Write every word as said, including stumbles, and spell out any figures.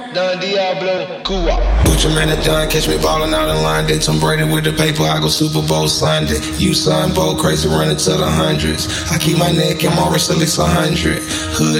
Don Diablo, Cuba. Gucci man and John, catch me ballin' out in London. Tom Brady with the paper, I go Super Bowl Sunday. You son, bold, crazy, running to the hundreds. I keep my neck and my wrist at least a hundred. Hood